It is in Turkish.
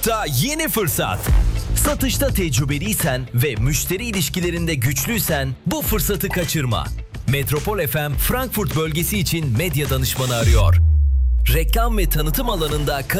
Da yeni fırsat. Satışta tecrübeliysen ve müşteri ilişkilerinde güçlüysen bu fırsatı kaçırma. Metropol FM Frankfurt bölgesi için medya danışmanı arıyor. Reklam ve tanıtım alanında